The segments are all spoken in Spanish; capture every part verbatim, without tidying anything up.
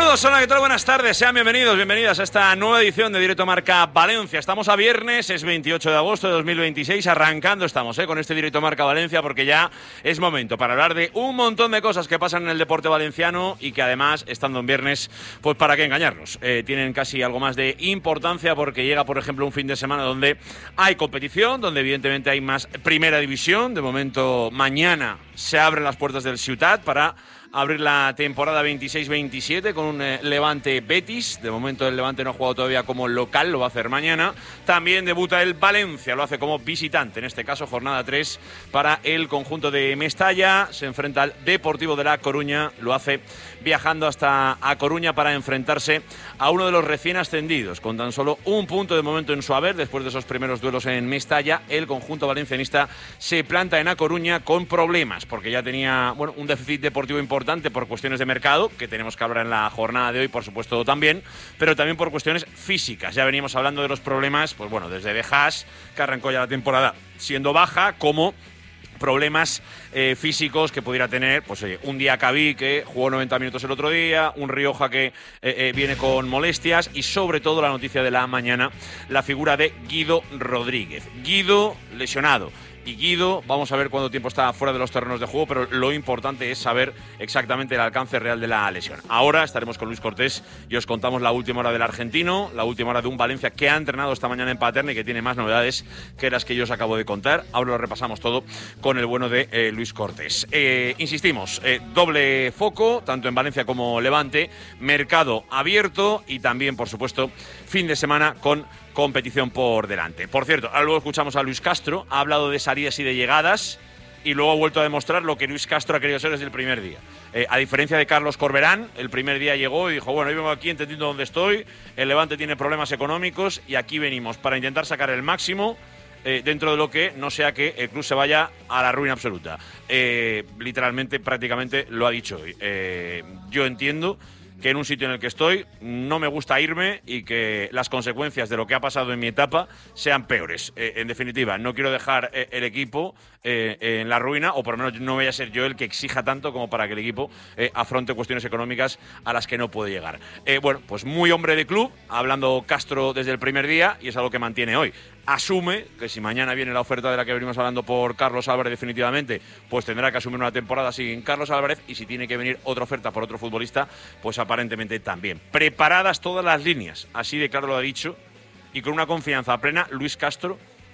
Saludos, hola, ¿qué tal? Buenas tardes, sean bienvenidos, bienvenidas a esta nueva edición de Directo Marca Valencia. Estamos a viernes, es veintiocho de agosto de dos mil veintiséis, arrancando estamos ¿eh? con este Directo Marca Valencia, porque ya es momento para hablar de un montón de cosas que pasan en el deporte valenciano y que además, estando en viernes, pues para qué engañarnos, eh, tienen casi algo más de importancia, porque llega, por ejemplo, un fin de semana donde hay competición, donde evidentemente hay más primera división. De momento, mañana se abren las puertas del Ciutat para abrir la temporada veintiséis veintisiete con un eh, Levante Betis. De momento el Levante no ha jugado todavía como local, lo va a hacer mañana. También debuta el Valencia, lo hace como visitante, en este caso jornada tres para el conjunto de Mestalla. Se enfrenta al Deportivo de La Coruña, lo hace viajando hasta A Coruña para enfrentarse a uno de los recién ascendidos, con tan solo un punto de momento en su haber. Después de esos primeros duelos en Mestalla, el conjunto valencianista se planta en A Coruña con problemas, porque ya tenía bueno, un déficit deportivo importante por cuestiones de mercado, que tenemos que hablar en la jornada de hoy, por supuesto, también, pero también por cuestiones físicas. Ya veníamos hablando de los problemas, pues bueno, desde De Haas, que arrancó ya la temporada siendo baja, como problemas eh, físicos que pudiera tener, pues oye, un Diacabí que jugó noventa minutos el otro día, un Rioja que eh, eh, viene con molestias, y sobre todo la noticia de la mañana, la figura de Guido Rodríguez. Guido lesionado. Y Guido, vamos a ver cuánto tiempo está fuera de los terrenos de juego, pero lo importante es saber exactamente el alcance real de la lesión. Ahora estaremos con Luis Cortés y os contamos la última hora del argentino, la última hora de un Valencia que ha entrenado esta mañana en Paterna y que tiene más novedades que las que yo os acabo de contar. Ahora lo repasamos todo con el bueno de eh, Luis Cortés. Eh, insistimos, eh, doble foco, tanto en Valencia como Levante, mercado abierto y también, por supuesto, fin de semana con competición por delante. Por cierto, ahora luego escuchamos a Luis Castro, ha hablado de salidas y de llegadas y luego ha vuelto a demostrar lo que Luis Castro ha querido ser desde el primer día. Eh, a diferencia de Carlos Corberán, el primer día llegó y dijo, bueno, yo vengo aquí entendiendo dónde estoy, el Levante tiene problemas económicos y aquí venimos para intentar sacar el máximo eh, dentro de lo que no sea que el club se vaya a la ruina absoluta. Eh, literalmente, prácticamente lo ha dicho. Eh, yo entiendo que en un sitio en el que estoy no me gusta irme y que las consecuencias de lo que ha pasado en mi etapa sean peores. Eh, en definitiva, no quiero dejar eh, el equipo eh, en la ruina, o por lo menos no voy a ser yo el que exija tanto como para que el equipo eh, afronte cuestiones económicas a las que no puede llegar. Eh, bueno, pues muy hombre de club, hablando Castro desde el primer día, y es algo que mantiene hoy. Asume que si mañana viene la oferta de la que venimos hablando por Carlos Álvarez definitivamente, pues tendrá que asumir una temporada sin Carlos Álvarez, y si tiene que venir otra oferta por otro futbolista, pues aparentemente también. Preparadas todas las líneas, así de claro lo ha dicho, y con una confianza plena Luis Castro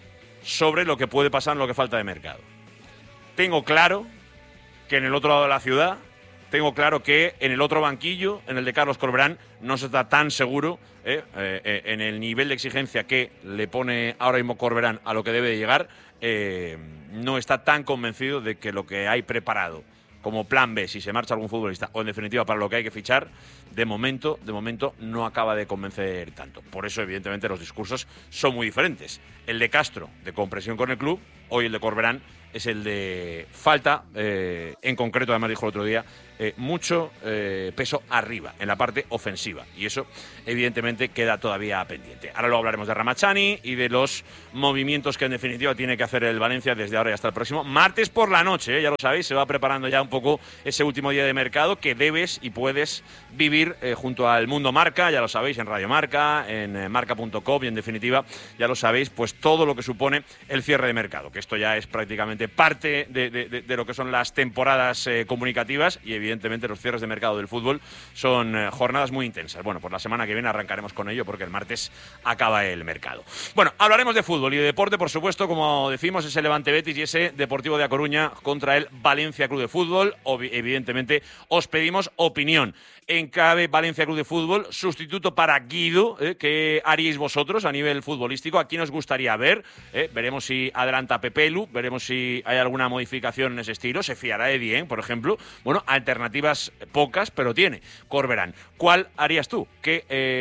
sobre lo que puede pasar en lo que falta de mercado. Tengo claro que en el otro lado de la ciudad, tengo claro que en el otro banquillo, en el de Carlos Corberán, no se está tan seguro eh, eh, en el nivel de exigencia que le pone ahora mismo Corberán a lo que debe de llegar. Eh, no está tan convencido de que lo que hay preparado como plan B, si se marcha algún futbolista, o en definitiva para lo que hay que fichar, de momento, de momento no acaba de convencer tanto. Por eso, evidentemente, los discursos son muy diferentes. El de Castro, de compresión con el club, hoy el de Corberán es el de falta, eh, en concreto, además dijo el otro día, eh, mucho eh, peso arriba, en la parte ofensiva. Y eso, evidentemente, queda todavía pendiente. Ahora luego hablaremos de Ramachani y de los movimientos que, en definitiva, tiene que hacer el Valencia desde ahora y hasta el próximo martes por la noche. ¿eh? Ya lo sabéis, se va preparando ya un poco ese último día de mercado que debes y puedes vivir eh, junto al Mundo Marca, ya lo sabéis, en Radio Marca, en eh, marca punto com, y en definitiva, ya lo sabéis, pues todo lo que supone el cierre de mercado, que esto ya es prácticamente parte de, de, de, de lo que son las temporadas eh, comunicativas, y evidentemente los cierres de mercado del fútbol son eh, jornadas muy intensas. Bueno, pues la semana que viene arrancaremos con ello, porque el martes acaba el mercado. Bueno, hablaremos de fútbol y de deporte, por supuesto, como decimos, ese Levante Betis y ese Deportivo de A Coruña contra el Valencia Club de Fútbol. Ob- evidentemente, os pedimos opinión. En clave Valencia Club de Fútbol, sustituto para Guido, ¿eh? ¿Qué haríais vosotros a nivel futbolístico? ¿A quién os gustaría ver? ¿Eh? Veremos si adelanta Pepe Lu, veremos si hay alguna modificación en ese estilo. Se fiará de Dieng, por ejemplo. Bueno, alternativas pocas, pero tiene Corberán. ¿Cuál harías tú? ¿Qué,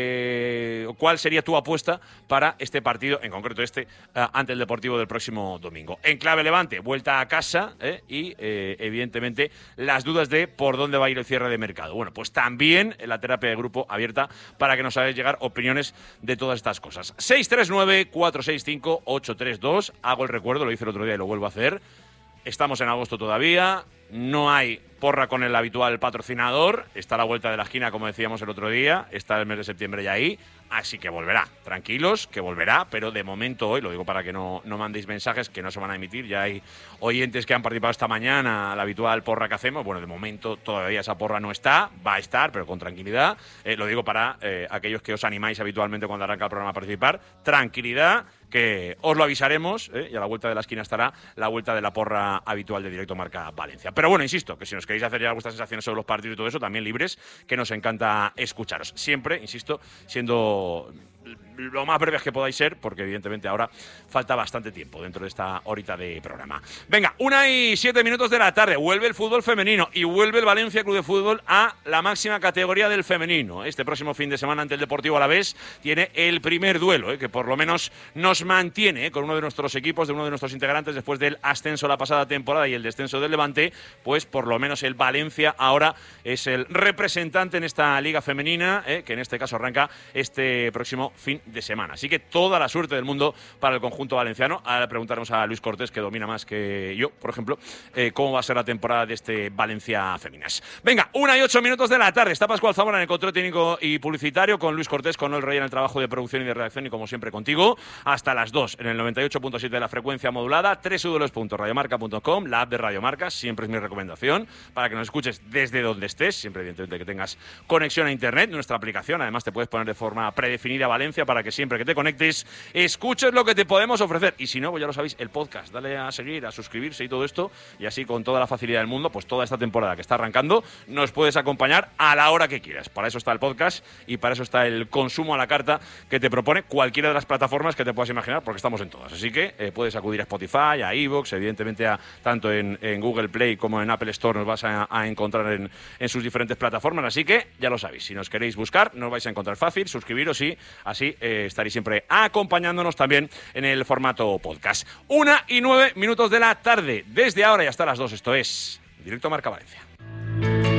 eh, ¿Cuál sería tu apuesta para este partido, en concreto este, eh, ante el Deportivo del próximo domingo? En clave Levante, vuelta a casa ¿eh? y, eh, evidentemente, las dudas de por dónde va a ir el cierre de mercado. Bueno, pues también También la terapia de grupo abierta para que nos hagáis llegar opiniones de todas estas cosas. seis tres nueve, cuatro seis cinco, ocho tres dos. Hago el recuerdo, lo hice el otro día y lo vuelvo a hacer. Estamos en agosto todavía. no hay porra con el habitual patrocinador, está a la vuelta de la esquina, como decíamos el otro día, está el mes de septiembre ya ahí, así que volverá, tranquilos, que volverá, pero de momento hoy, lo digo para que no, no mandéis mensajes que no se van a emitir, ya hay oyentes que han participado esta mañana a la habitual porra que hacemos, bueno, de momento todavía esa porra no está, va a estar, pero con tranquilidad, eh, lo digo para eh, aquellos que os animáis habitualmente cuando arranca el programa a participar, tranquilidad, que os lo avisaremos, ¿eh? Y a la vuelta de la esquina estará la vuelta de la porra habitual de Directo Marca Valencia. Pero bueno, insisto, que si nos queréis hacer ya vuestras sensaciones sobre los partidos y todo eso, también libres, que nos encanta escucharos. Siempre, insisto, siendo lo más breves que podáis ser, porque evidentemente ahora falta bastante tiempo dentro de esta horita de programa. Venga, una y siete minutos de la tarde, vuelve el fútbol femenino y vuelve el Valencia Club de Fútbol a la máxima categoría del femenino. Este próximo fin de semana ante el Deportivo Alavés tiene el primer duelo, ¿eh? que por lo menos nos mantiene, ¿eh? con uno de nuestros equipos, de uno de nuestros integrantes, después del ascenso la pasada temporada y el descenso del Levante, pues por lo menos el Valencia ahora es el representante en esta liga femenina, ¿eh? que en este caso arranca este próximo fin de semana. Así que toda la suerte del mundo para el conjunto valenciano. Ahora preguntaremos a Luis Cortés, que domina más que yo, por ejemplo, eh, cómo va a ser la temporada de este Valencia Féminas. Venga, una y ocho minutos de la tarde. Está Pascual Zamora en el control técnico y publicitario, con Luis Cortés, con Noel Rey en el trabajo de producción y de redacción, y como siempre contigo, hasta las dos en el noventa y ocho punto siete de la frecuencia modulada, doble u doble u doble u punto radiomarca punto com, la app de Radio Marca, siempre es mi recomendación, para que nos escuches desde donde estés, siempre evidentemente que tengas conexión a internet, nuestra aplicación, además te puedes poner de forma predefinida Valencia para que siempre que te conectes escuches lo que te podemos ofrecer, y si no, pues ya lo sabéis, el podcast, dale a seguir, a suscribirse y todo esto, y así con toda la facilidad del mundo, pues toda esta temporada que está arrancando, nos puedes acompañar a la hora que quieras. Para eso está el podcast y para eso está el consumo a la carta que te propone cualquiera de las plataformas que te puedas imaginar, porque estamos en todas, así que eh, puedes acudir a Spotify, a iVoox, evidentemente a, tanto en, en Google Play como en Apple Store nos vas a, a encontrar en, en sus diferentes plataformas, así que ya lo sabéis, si nos queréis buscar nos vais a encontrar fácil, suscribiros y así eh, estaréis siempre acompañándonos también en el formato podcast. Una y nueve minutos de la tarde, desde ahora y hasta las dos, esto es Directo Marca Valencia.